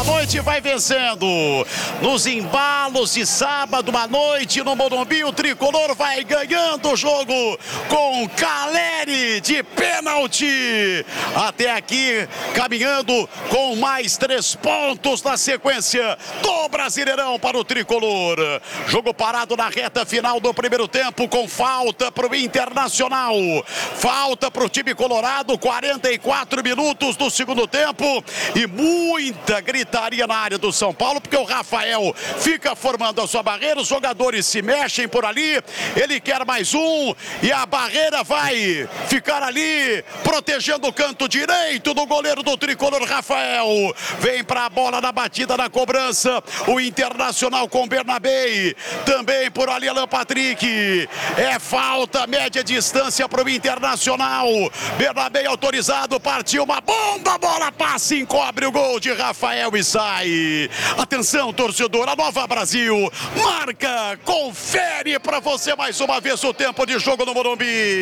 noite vai vencendo. Nos embalos de sábado à noite no Morumbi, o tricolor vai ganhando o jogo com Caleri de pênalti. Até aqui, caminhando com mais 3 pontos na sequência do Brasileirão para o tricolor. Jogo parado na reta final do primeiro tempo com falta para o Internacional. Falta para o time colorado, 44 minutos do segundo tempo e muita gritaria na área do São Paulo, porque o Rafael fica formando a sua barreira, os jogadores se mexem por ali, ele quer mais um e a barreira vai ficar ali protegendo o canto direito do goleiro do tricolor, Rafael. Vem para a bola na batida, na cobrança, o Internacional com Bernabé, também por ali Alan Patrick. É falta, média distância para o Internacional. Bernabé autorizado, partiu uma bomba, a bola passa, encobre o gol de Rafael e sai. Atenção, torcedor, a Nova Brasil marca, confere para você mais uma vez o tempo de jogo no Morumbi.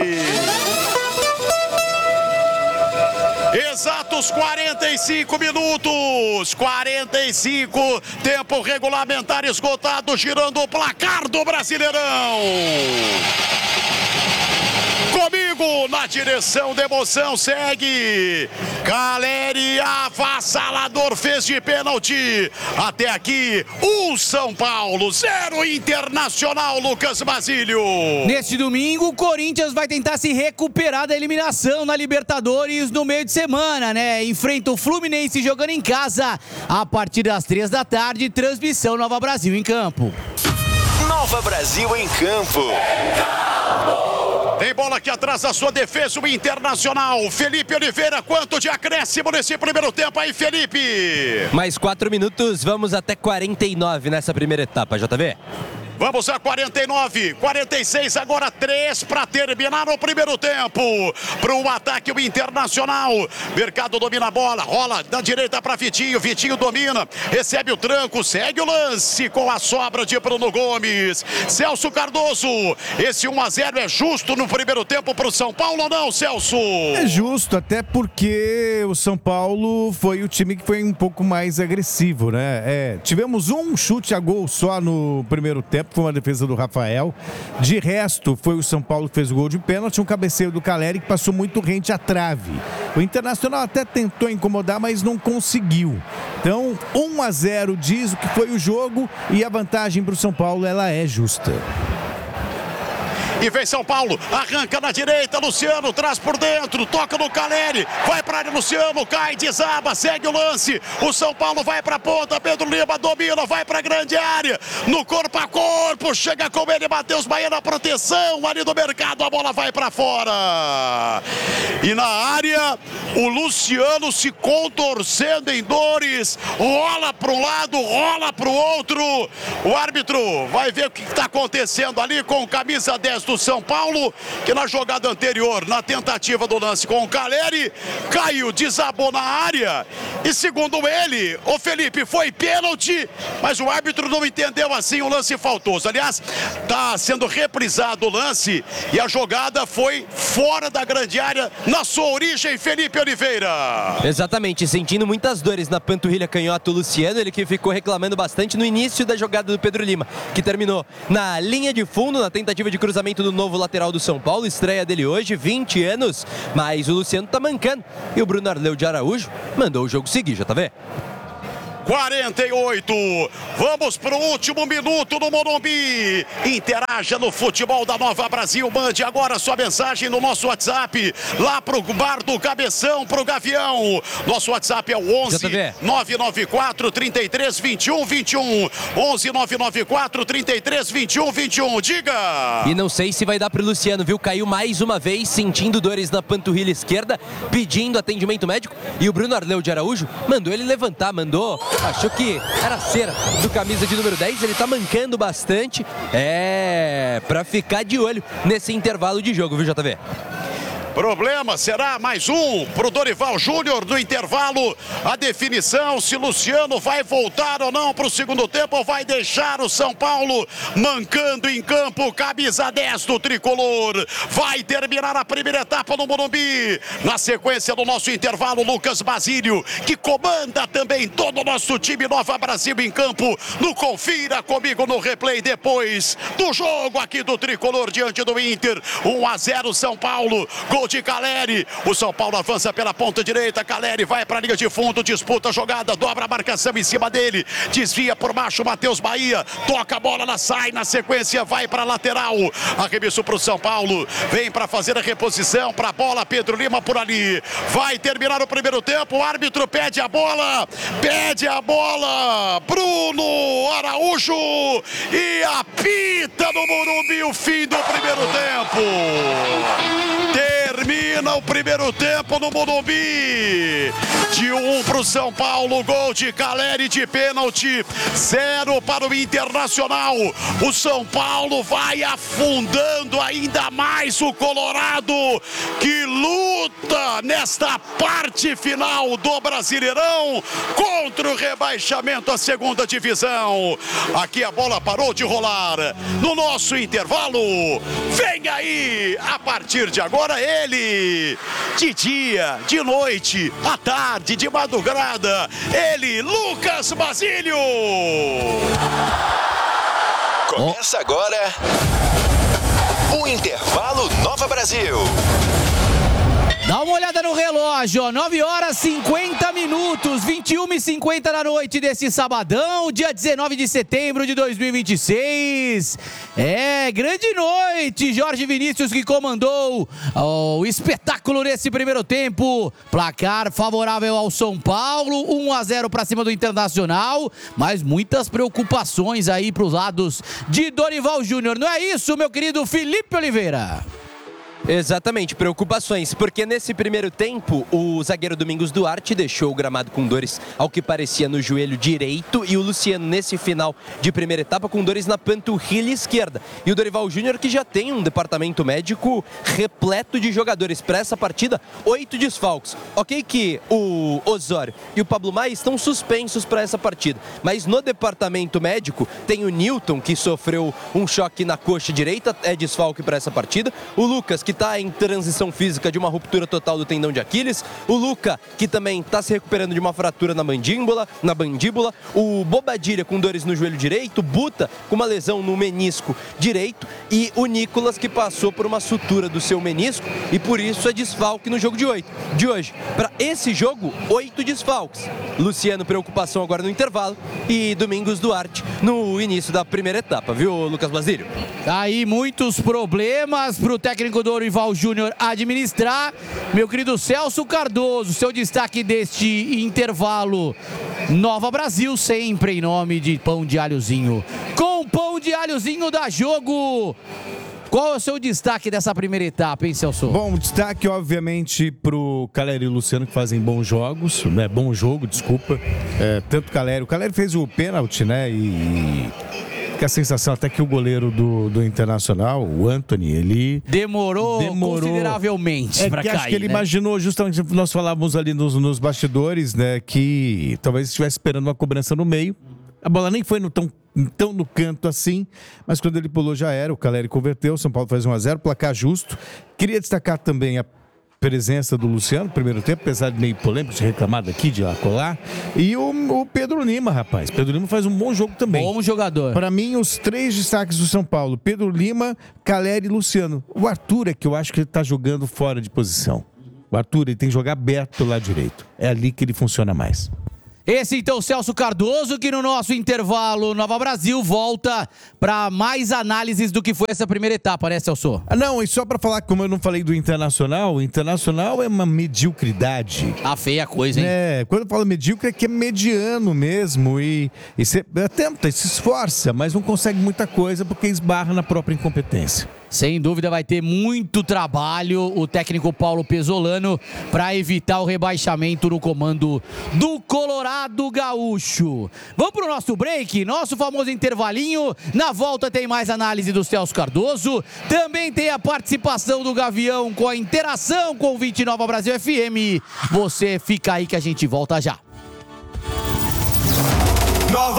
Exatos 45 minutos, 45, tempo regulamentar esgotado, girando o placar do Brasileirão. Comigo na direção da emoção segue Caleri, avassalador, fez de pênalti. Até aqui, 1 São Paulo, 0 Internacional, Lucas Basílio. Neste domingo, o Corinthians vai tentar se recuperar da eliminação na Libertadores no meio de semana, né? Enfrenta o Fluminense jogando em casa a partir das 3 da tarde, transmissão Nova Brasil em campo. Nova Brasil em campo. Tem bola aqui atrás da sua defesa, o Internacional. Felipe Oliveira, quanto de acréscimo nesse primeiro tempo aí, Felipe? Mais 4 minutos, vamos até 49 nessa primeira etapa, JV. Vamos a 49, 46, agora 3 para terminar o primeiro tempo. Para o ataque, o Internacional. Mercado domina a bola, rola da direita para Vitinho. Vitinho domina, recebe o tranco, segue o lance com a sobra de Bruno Gomes. Celso Cardoso, esse 1-0 é justo no primeiro tempo para o São Paulo ou não, Celso? É justo, até porque o São Paulo foi o time que foi um pouco mais agressivo, né? Tivemos um chute a gol só no primeiro tempo. Foi uma defesa do Rafael. De resto, foi o São Paulo que fez o gol de pênalti, um cabeceio do Caleri que passou muito rente à trave. O Internacional até tentou incomodar, mas não conseguiu. Então, 1-0 diz o que foi o jogo e a vantagem para o São Paulo, ela é justa. E vem São Paulo, arranca na direita, Luciano traz por dentro, toca no Caleri, vai para área, Luciano, cai, desaba, segue o lance, o São Paulo vai para a ponta, Pedro Lima domina, vai para a grande área, no corpo a corpo, chega com ele, Matheus Bahia na proteção, ali do mercado, a bola vai para fora. E na área, o Luciano se contorcendo em dores, rola para um lado, rola para o outro, o árbitro vai ver o que está acontecendo ali com o camisa 10 do São Paulo, que na jogada anterior, na tentativa do lance com o Caleri, caiu, desabou na área e segundo ele, o Felipe, foi pênalti, mas o árbitro não entendeu assim o lance faltoso. Aliás, está sendo reprisado o lance e a jogada foi fora da grande área, na sua origem, Felipe Oliveira. Exatamente, sentindo muitas dores na panturrilha canhota, o Luciano, ele que ficou reclamando bastante no início da jogada do Pedro Lima, que terminou na linha de fundo, na tentativa de cruzamento do novo lateral do São Paulo, estreia dele hoje, 20 anos, mas o Luciano tá mancando e o Bruno Arleu de Araújo mandou o jogo seguir, JV. 48, vamos para o último minuto no Morumbi. Interaja no futebol da Nova Brasil, mande agora sua mensagem no nosso WhatsApp, lá pro bar do Cabeção, pro Gavião. Nosso WhatsApp é o 11 994 33 21 21, 11 994 33 21 21, diga! E não sei se vai dar pro Luciano, viu? Caiu mais uma vez, sentindo dores na panturrilha esquerda, pedindo atendimento médico, e o Bruno Arleu de Araújo mandou ele levantar, achou que era cera do camisa de número 10, ele tá mancando bastante, pra ficar de olho nesse intervalo de jogo, viu, JV? Problema, será mais um pro Dorival Júnior no intervalo. A definição se Luciano vai voltar ou não pro segundo tempo ou vai deixar o São Paulo mancando em campo. Camisa 10 do tricolor. Vai terminar a primeira etapa no Morumbi. Na sequência do nosso intervalo, Lucas Basílio, que comanda também todo o nosso time Nova Brasil em campo. No Confira comigo no replay depois do jogo aqui do tricolor diante do Inter. 1-0 São Paulo. Gol de Caleri. O São Paulo avança pela ponta direita. Caleri vai para a linha de fundo, disputa a jogada, dobra a marcação em cima dele, desvia por baixo Matheus Bahia, toca a bola, ela sai, na sequência vai para a lateral. Arremesso para o São Paulo, vem para fazer a reposição para a bola, Pedro Lima por ali. Vai terminar o primeiro tempo, o árbitro pede a bola, Bruno Araújo, e apita no Morumbi o fim do primeiro tempo. Termina o primeiro tempo no Morumbi. De 1 para o São Paulo, gol de Caleri de pênalti, 0 para o Internacional. O São Paulo vai afundando ainda mais o Colorado, que luta nesta parte final do Brasileirão contra o rebaixamento à segunda divisão. Aqui a bola parou de rolar no nosso intervalo. Vem aí, a partir de agora, ele, de dia, de noite, à tarde, de madrugada, ele, Lucas Basílio. Começa agora o Intervalo Nova Brasil. Dá uma olhada no relógio, ó, 9 horas 50 minutos, 21h50 da noite desse sabadão, dia 19 de setembro de 2026. É, grande noite, Jorge Vinícius que comandou o espetáculo nesse primeiro tempo. Placar favorável ao São Paulo, 1-0 para cima do Internacional, mas muitas preocupações aí para os lados de Dorival Júnior. Não é isso, meu querido Felipe Oliveira? Exatamente, preocupações, porque nesse primeiro tempo o zagueiro Domingos Duarte deixou o gramado com dores ao que parecia no joelho direito e o Luciano nesse final de primeira etapa com dores na panturrilha esquerda. E o Dorival Júnior, que já tem um departamento médico repleto de jogadores para essa partida, 8 desfalques. Ok que o Osório e o Pablo Maia estão suspensos para essa partida, mas no departamento médico tem o Newton, que sofreu um choque na coxa direita, é desfalque para essa partida, o Lucas, que está em transição física de uma ruptura total do tendão de Aquiles, o Luca, que também está se recuperando de uma fratura na mandíbula, o Bobadilha com dores no joelho direito, Buta com uma lesão no menisco direito e o Nicolas, que passou por uma sutura do seu menisco e por isso é desfalque no jogo de hoje. Para esse jogo, 8 desfalques. Luciano, preocupação agora no intervalo, e Domingos Duarte no início da primeira etapa, viu, Lucas Basílio? Aí muitos problemas para o técnico Dorival Júnior administrar. Meu querido Celso Cardoso, seu destaque deste intervalo. Nova Brasil, sempre em nome de Pão de Alhozinho. Com Pão de Alhozinho dá jogo. Qual é o seu destaque dessa primeira etapa, hein, Celso? Bom, destaque, obviamente, pro Caleri e o Luciano, que fazem bons jogos, né? Bom jogo, desculpa. Tanto o Caleri fez o pênalti, né? E que a sensação até que o goleiro do Internacional, o Anthony, ele demorou consideravelmente para cair. Acho que ele, né? Imaginou, justamente, nós falávamos ali nos bastidores, né, que talvez estivesse esperando uma cobrança no meio. A bola nem foi tão no canto assim, mas quando ele pulou já era. O Caleri converteu, o São Paulo faz 1-0, placar justo. Queria destacar também a presença do Luciano no primeiro tempo, apesar de meio polêmico, de reclamar daqui, de lá colar. E o Pedro Lima, rapaz. Pedro Lima faz um bom jogo também. Bom jogador. Para mim, os 3 destaques do São Paulo: Pedro Lima, Caleri e Luciano. O Arthur é que eu acho que ele tá jogando fora de posição. O Arthur, ele tem que jogar aberto do lado direito. É ali que ele funciona mais. Esse então, Celso Cardoso, que no nosso intervalo Nova Brasil volta para mais análises do que foi essa primeira etapa, né, Celso? Não, e só para falar, como eu não falei do Internacional, o Internacional é uma mediocridade. Feia coisa, hein? Quando eu falo medíocre é que é mediano mesmo e você tenta, se esforça, mas não consegue muita coisa porque esbarra na própria incompetência. Sem dúvida vai ter muito trabalho o técnico Paulo Pesolano para evitar o rebaixamento no comando do Colorado Gaúcho. Vamos para o nosso break, nosso famoso intervalinho. Na volta tem mais análise do Celso Cardoso. Também tem a participação do Gavião com a interação com o 29 Brasil FM. Você fica aí que a gente volta já.